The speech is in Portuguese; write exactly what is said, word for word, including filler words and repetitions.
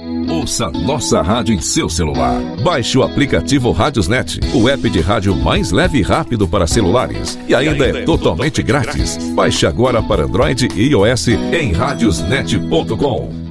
Ouça nossa rádio em seu celular. Baixe o aplicativo Radiosnet, o app de rádio mais leve e rápido para celulares. E ainda, e ainda é, é totalmente, totalmente grátis. grátis. Baixe agora para Android e iOS em radiosnet ponto com.